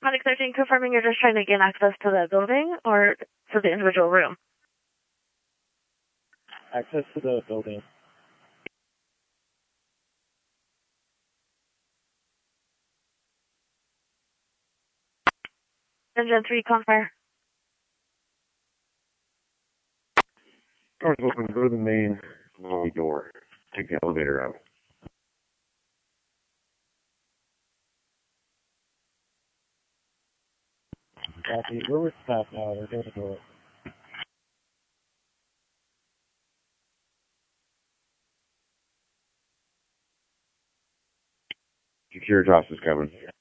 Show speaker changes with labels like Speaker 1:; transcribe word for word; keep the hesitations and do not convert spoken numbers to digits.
Speaker 1: Medic thirteen confirming you're just trying to gain access to the building or to the individual room?
Speaker 2: Access to the building.
Speaker 1: Engine three, confirm.
Speaker 3: Doors open, go to the main lobby door. Take the elevator out.
Speaker 2: Copy. We're with staff now. They're going to do it.
Speaker 3: Secure drops is coming.